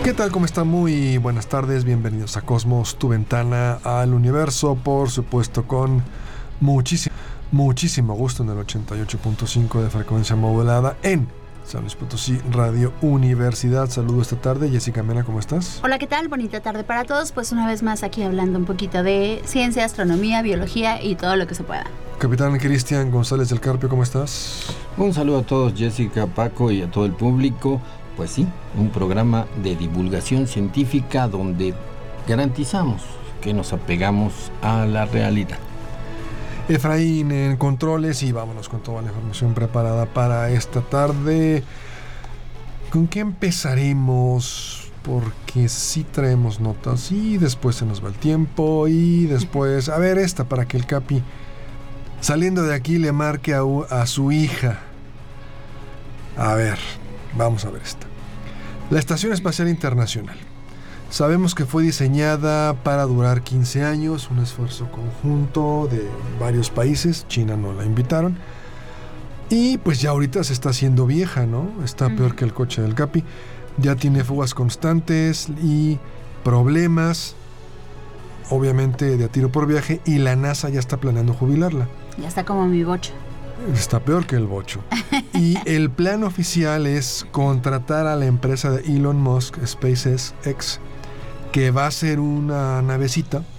¿Qué tal? ¿Cómo está? Muy buenas tardes, bienvenidos a Cosmos, tu ventana al universo, por supuesto con muchísimo gusto en el 88.5 de frecuencia modulada en San Luis Potosí, Radio Universidad. Saludo esta tarde, Jessica Mena, ¿cómo estás? Hola, ¿qué tal? Bonita tarde para todos, pues una vez más aquí hablando un poquito de ciencia, astronomía, biología y todo lo que se pueda. Capitán Cristian González del Carpio, ¿cómo estás? Un saludo a todos, Jessica, Paco y a todo el público. Pues sí, un programa de divulgación científica donde garantizamos que nos apegamos a la realidad. Efraín en controles y vámonos con toda la información preparada para esta tarde. ¿Con qué empezaremos? Porque sí traemos notas y después se nos va el tiempo y después... A ver, esta para que el Capi, saliendo de aquí, le marque a su hija. A ver, vamos a ver esta. La Estación Espacial Internacional. Sabemos que fue diseñada para durar 15 años, un esfuerzo conjunto de varios países. China no la invitaron. Y pues ya ahorita se está haciendo vieja, ¿no? Está peor que el coche del Capi. Ya tiene fugas constantes y problemas, obviamente de a tiro por viaje, y la NASA ya está planeando jubilarla. Ya está como mi bocho. Está peor que el bocho. Y el plan oficial es contratar a la empresa de Elon Musk, SpaceX, que va a ser una navecita